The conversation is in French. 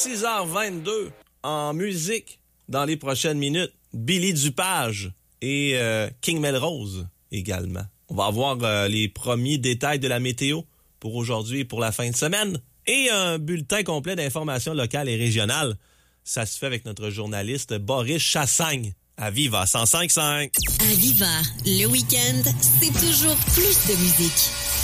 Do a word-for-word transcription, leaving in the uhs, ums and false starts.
six heures vingt-deux en musique dans les prochaines minutes. Billy Dupage et euh, King Melrose également. On va avoir euh, les premiers détails de la météo pour aujourd'hui et pour la fin de semaine. Et un bulletin complet d'informations locales et régionales. Ça se fait avec notre journaliste Boris Chassagne à Viva cent cinq virgule cinq. À Viva, le week-end, c'est toujours plus de musique.